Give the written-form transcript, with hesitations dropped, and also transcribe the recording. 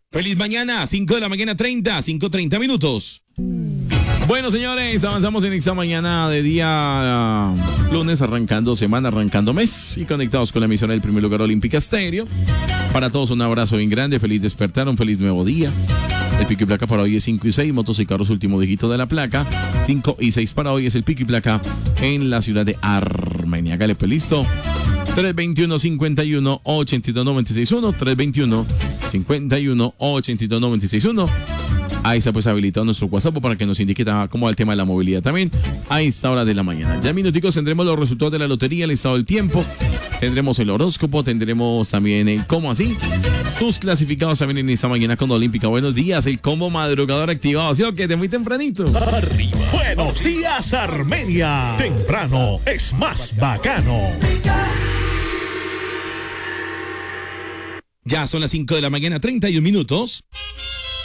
Feliz mañana, 5 de la mañana 5:30 minutos. Bueno, señores, avanzamos en esta mañana de día lunes, arrancando semana, arrancando mes y conectados con la emisora del primer lugar Olímpica Estéreo. Para todos un abrazo bien grande, feliz despertar, un feliz nuevo día. El pico y placa para hoy es 5 y 6, motos y carros último dígito de la placa. 5 y 6 para hoy es el pico y placa en la ciudad de Armenia. Hágale pues listo. 321-51-82-96-1, 321-51-82-96-1. Ahí está pues habilitado nuestro WhatsApp para que nos indique cómo va el tema de la movilidad también a esta hora de la mañana. Ya en minuticos tendremos los resultados de la lotería, el estado del tiempo, tendremos el horóscopo, tendremos también el cómo así. Tus clasificados también en esta mañana con Olímpica. Buenos días, el combo madrugador activado, ¿sí o qué? De muy tempranito. Arriba. Buenos días, Armenia. Temprano es más bacano. Ya son las 5 de la mañana, 31 minutos.